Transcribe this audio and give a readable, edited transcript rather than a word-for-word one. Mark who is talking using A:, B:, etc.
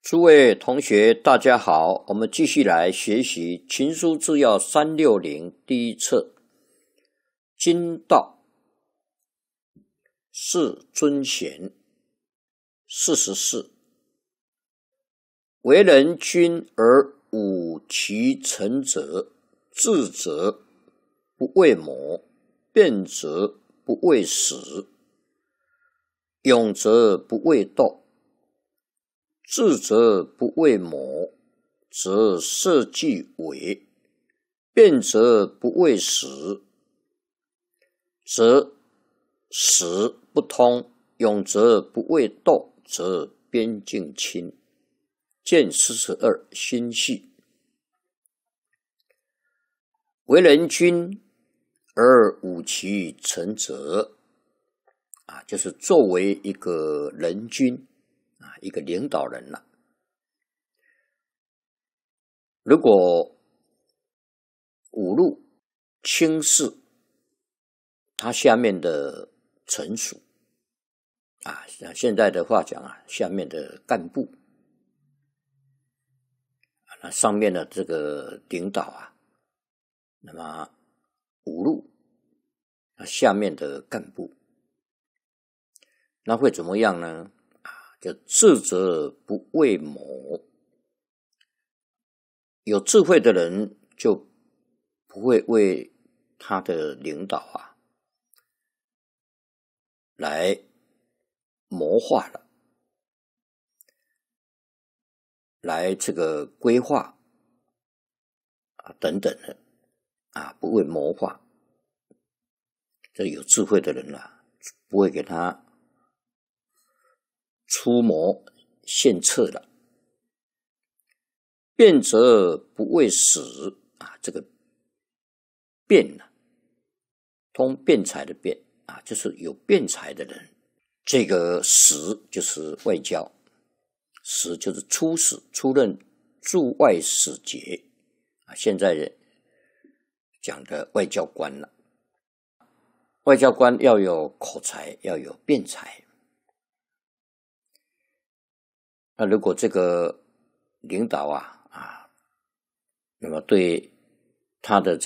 A: 诸位同学，大家好，我们继续来学习《群书治要360》第一册，经道世尊贤44。为人君而侮其臣者，智则不为谋，辩则不为实，勇则不为斗，智则不为谋，则社稷为；辩则不为实，则实不通；勇则不为斗，则边境清。见42心系。为人君而侮其臣者，就是作为一个人君一个领导人了，如果侮辱轻视他下面的臣属现在的话讲下面的干部，那上面的这个领导那么侮辱下面的干部，那会怎么样呢？就智则不为谋，有智慧的人就不会为他的领导来谋划了，来这个规划等等的不会谋划。这有智慧的人不会给他出谋献策了。辩则不为实这个辩通辩才的辩就是有辩才的人。这个实就是外交，实就是出使，出任驻外使节现在讲的外交官了。外交官要有口才，要有辩才。那如果这个领导那么对他的